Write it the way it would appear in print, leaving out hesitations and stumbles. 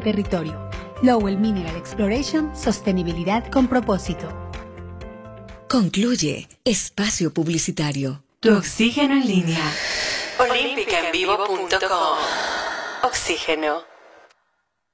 territorio. Lowell Mineral Exploration, sostenibilidad con propósito. Concluye espacio publicitario. Tu oxígeno en línea. Olímpicaenvivo.com. Oxígeno.